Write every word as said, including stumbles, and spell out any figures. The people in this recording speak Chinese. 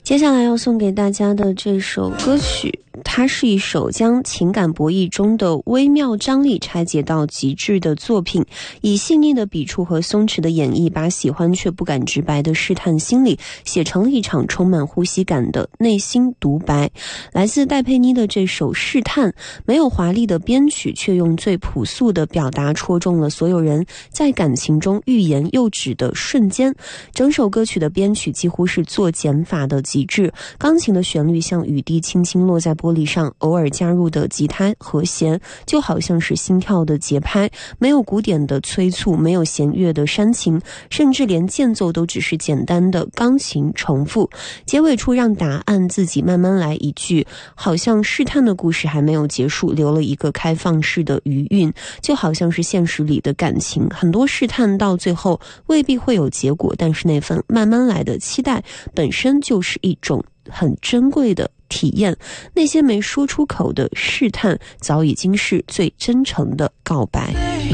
接下来要送给大家的这首歌曲，它是一首将情感博弈中的微妙张力拆解到极致的作品，以细腻的笔触和松弛的演绎，把喜欢却不敢直白的试探心理写成了一场充满呼吸感的内心独白。来自戴佩妮的这首试探，没有华丽的编曲，却用最朴素的表达戳中了所有人在感情中欲言又止的瞬间。整首歌曲的编曲几乎是做减法的极致，钢琴的旋律像雨滴轻轻落在玻璃上，偶尔加入的吉他和弦就好像是心跳的节拍，没有鼓点的催促，没有弦乐的煽情，甚至连间奏都只是简单的钢琴重复。结尾处让答案自己慢慢来一句，好像试探的故事还没有结束，留了一个开放式的余韵，就好像是现实里的感情，很多试探到最后未必会有结果，但是那份慢慢来的期待本身就是一种很珍贵的体验，那些没说出口的试探早已经是最真诚的告白。